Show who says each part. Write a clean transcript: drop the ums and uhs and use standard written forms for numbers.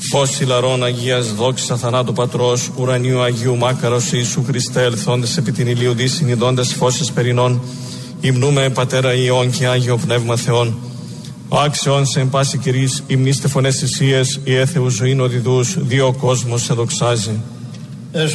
Speaker 1: Φως ηλαρών Αγίας δόξα θανάτου Πατρός, ουρανίου Αγίου Μάκαρος Ιησού Χριστέ, ελθόντες επί την ηλίου δι συνειδώντες φώσες περινών, υμνούμε Πατέρα Υιών και Άγιο Πνεύμα Θεών. Ο άξιον σε εν πάση Κυρίς, υμνήστε φωνές θυσίες, η έθεου ζωήν οδηδούς, δύο κόσμος σε δοξάζει.